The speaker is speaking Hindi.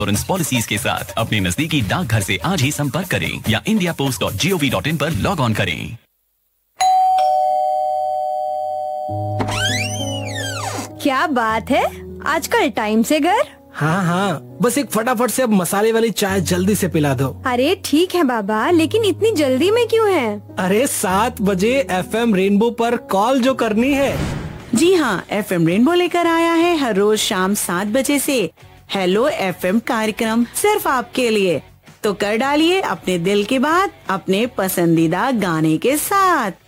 इंश्योरेंस पॉलिसीज के साथ अपने नजदीकी डाकघर से आज ही संपर्क करें या indiapost.gov.in पर लॉग ऑन करें। क्या बात है, आजकल टाइम से घर? हाँ हाँ, बस एक फटाफट से अब मसाले वाली चाय जल्दी से पिला दो। अरे ठीक है बाबा, लेकिन इतनी जल्दी में क्यों है? अरे 7 बजे FM रेनबो पर कॉल जो करनी है। जी हाँ, FM रेनबो लेकर आया है हर रोज शाम 7 बजे से हेलो FM कार्यक्रम सिर्फ आपके लिए। तो कर डालिए अपने दिल की बात अपने पसंदीदा गाने के साथ।